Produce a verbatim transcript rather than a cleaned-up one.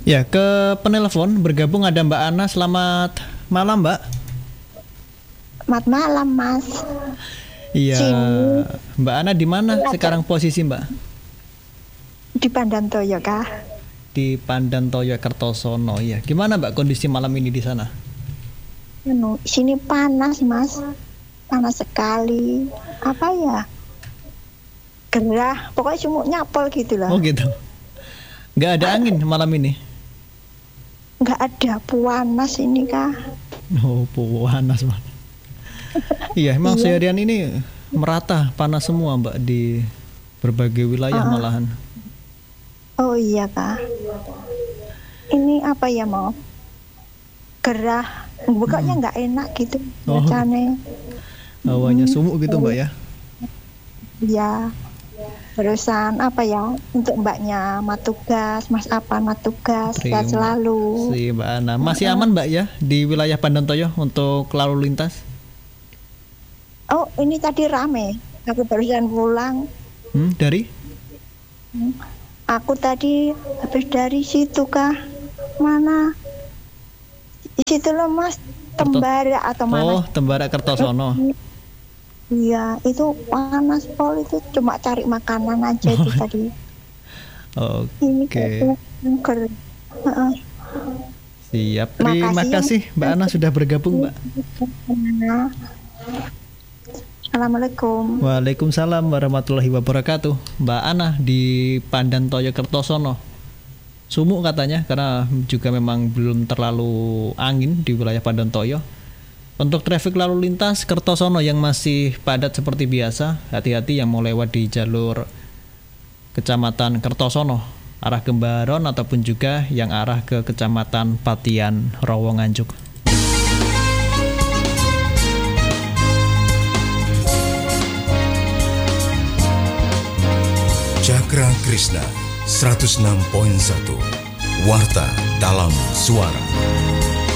Ya, ke penelpon bergabung ada Mbak Ana. Selamat malam, Mbak. Selamat malam, Mas. Iya, Sini. Mbak Ana di mana Iya, sekarang posisi, Mbak? Di Pandantoyo, kah? Di Pandantoyo Kertosono. Ya, gimana Mbak kondisi malam ini di sana? Anu, sini panas, Mas. Panas sekali. Apa ya? Gerah. Pokoknya cuma nyapol gitu lah. Oh gitu. Nggak ada angin malam ini? Nggak ada, panas ini, kah? Oh, panas, Mbak. Iya, emang Iya. seharian ini merata panas semua, Mbak, di berbagai wilayah Ah. malahan. Oh iya, kah? Ini apa ya, mau? Gerah. Pokoknya nggak enak gitu. Oh. Bacanya. Hawanya Mm. sumuk gitu, Mbak ya? Ya. Terusan apa ya? Untuk Mbaknya Matugas, Mas Apan Matugas, sehat Terima selalu. kasih, Mbak Ana. Masih aman, Mbak ya, di wilayah Pandantoyo untuk lalu lintas? Oh, ini tadi rame. Aku barusan pulang. Hmm, dari? Aku tadi habis dari situ, kah? Mana? Di situ loh, Mas. Tembara atau mana? Oh, Tembara Kertosono. Iya, itu panas pol, itu cuma cari makanan aja itu tadi. Ini Oke, kayak Heeh. siap. Terima Makasih ya. kasih, Mbak Ana sudah bergabung, Mbak. Assalamualaikum. Waalaikumsalam warahmatullahi wabarakatuh. Mbak Ana di Pandantoyo Kertosono. Sumuk katanya karena juga memang belum terlalu angin di wilayah Pandantoyo. Untuk trafik lalu lintas Kertosono yang masih padat seperti biasa, hati-hati yang mau lewat di jalur Kecamatan Kertosono arah Gembaron ataupun juga yang arah ke Kecamatan Patian Rawanganjuk. Cakra Krishna seratus enam koma satu Warta dalam Suara.